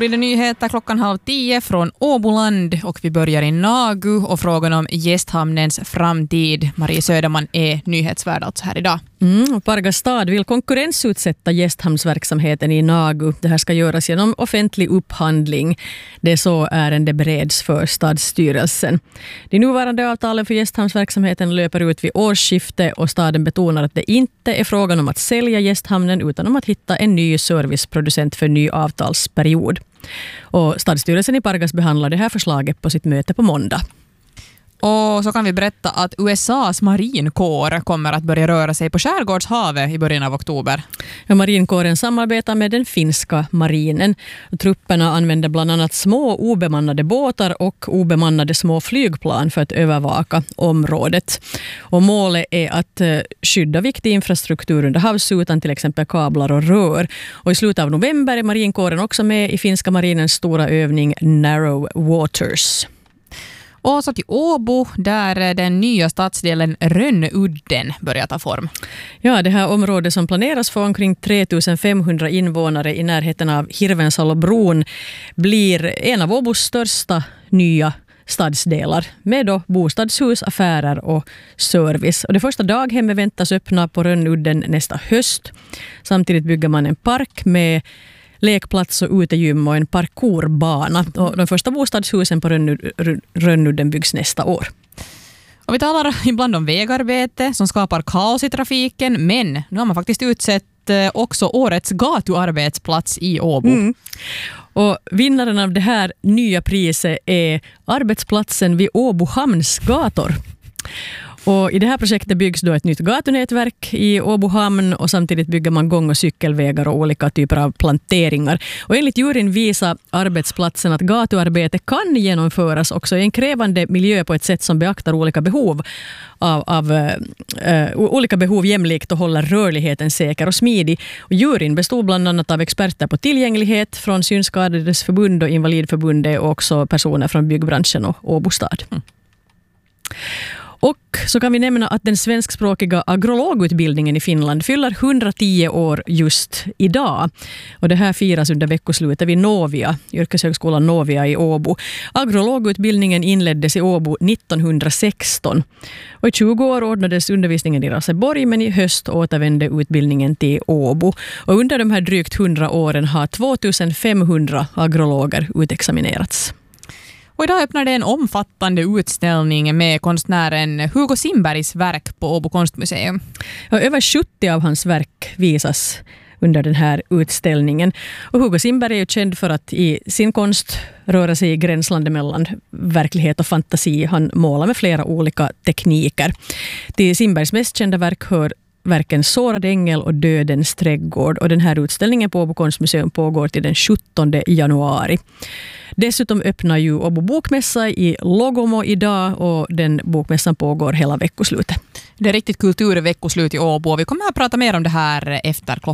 blir det nyheter 9:30 från Åboland och vi börjar i Nagu och frågan om gästhamnens framtid. Marie Söderman är nyhetsvärd alltså här idag. Pargas stad vill konkurrensutsätta gästhamnsverksamheten i Nagu. Det här ska göras genom offentlig upphandling. Det är så ärende bereds för stadsstyrelsen. De nuvarande avtalen för gästhamnsverksamheten löper ut vid årsskifte och staden betonar att det inte är frågan om att sälja gästhamnen utan om att hitta en ny serviceproducent för ny avtalsperiod. Och stadsstyrelsen i Pargas behandlar det här förslaget på sitt möte på måndag. Och så kan vi berätta att USAs marinkår kommer att börja röra sig på Skärgårdshavet i början av oktober. Ja, marinkåren samarbetar med den finska marinen. Trupperna använder bland annat små obemannade båtar och obemannade små flygplan för att övervaka området. Och målet är att skydda viktig infrastruktur under havsytan, till exempel kablar och rör. Och i slutet av november är marinkåren också med i finska marinens stora övning Narrow Waters. Och så till Åbo där den nya stadsdelen Rönnudden börjar ta form. Ja, det här området som planeras för omkring 3500 invånare i närheten av Hirvensalobron blir en av Åbos största nya stadsdelar med då bostadshus, affärer och service. Och det första daghemmet väntas öppna på Rönnudden nästa höst. Samtidigt bygger man en park med lekplats och utegym och en parkourbana. Och de första bostadshusen på Rönnudden byggs nästa år. Och vi talar ibland om vägarbete som skapar kaos i trafiken, men nu har man faktiskt utsett också årets gatuarbetsplats i Åbo. Och vinnaren av det här nya priset är arbetsplatsen vid Åbo hamns gator. Och i det här projektet byggs då ett nytt gatunätverk i Åbo hamn och samtidigt bygger man gång- och cykelvägar och olika typer av planteringar. Och enligt juryn visar arbetsplatsen att gatuarbete kan genomföras också i en krävande miljö på ett sätt som beaktar olika behov olika behov jämlikt och håller rörligheten säker och smidig. Och juryn bestod bland annat av experter på tillgänglighet från Synskadades förbund och Invalidförbundet och också personer från byggbranschen och Åbo stad. Och så kan vi nämna att den svenskspråkiga agrologutbildningen i Finland fyller 110 år just idag. Och det här firas under veckoslutet vid Novia, yrkeshögskolan Novia i Åbo. Agrologutbildningen inleddes i Åbo 1916. Och i 20 år ordnades undervisningen i Raseborg, men i höst återvände utbildningen till Åbo. Och under de här drygt 100 åren har 2500 agrologer utexaminerats. Och idag öppnar det en omfattande utställning med konstnären Hugo Simbergs verk på Åbo konstmuseum. Och över 70 av hans verk visas under den här utställningen. Och Hugo Simberg är ju känd för att i sin konst röra sig i gränslandet mellan verklighet och fantasi. Han målar med flera olika tekniker. Till Simbergs mest kända verk hör verken Sårad ängel och Dödens trädgård. Och den här utställningen på Åbo konstmuseum pågår till den 17 januari. Dessutom öppnar ju Åbo bokmässa i Logomo idag och den bokmässan pågår hela veckoslutet. Det är riktigt kulturveckoslut i Åbo. Vi kommer att prata mer om det här efter